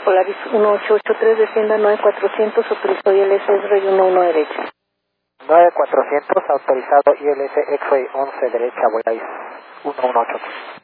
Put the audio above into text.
Polaris 1883, descienda 9400, autorizado ILS X-Ray 11 derecha. 9400, autorizado ILS X-Ray 11 derecha, Volaris 118.